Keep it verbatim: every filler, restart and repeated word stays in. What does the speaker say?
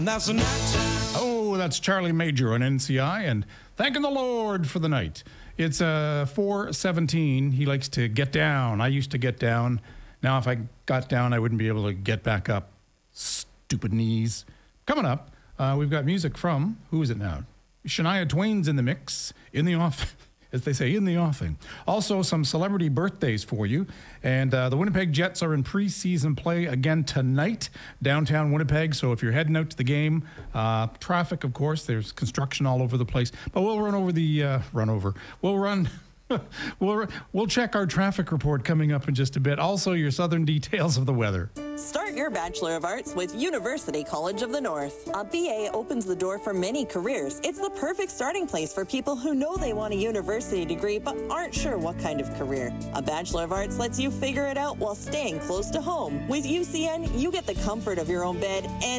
That's a night. Oh, that's Charlie Major on N C I and thanking the Lord for the night. It's uh, four seventeen. He likes to get down. I used to get down. Now, if I got down, I wouldn't be able to get back up. Stupid knees. Coming up, uh, we've got music from, who is it now? Shania Twain's in the mix, in the off, as they say, in the offing. Also, some celebrity birthdays for you. And uh, the Winnipeg Jets are in preseason play again tonight, downtown Winnipeg. So if you're heading out to the game, uh, traffic, of course, there's construction all over the place. But we'll run over the, uh, run over, we'll run... We'll, we'll check our traffic report coming up in just a bit. Also, your southern details of the weather. Start your Bachelor of Arts with University College of the North. A B A opens the door for many careers. It's the perfect starting place for people who know they want a university degree but aren't sure what kind of career. A Bachelor of Arts lets you figure it out while staying close to home. With U C N, you get the comfort of your own bed and